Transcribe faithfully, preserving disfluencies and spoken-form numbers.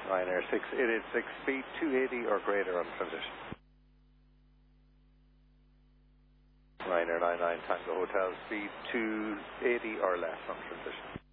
Ryanair six eight eight six, speed two eighty or greater on transition. Ryanair nine nine Tango Hotel, speed two eighty or less on transition.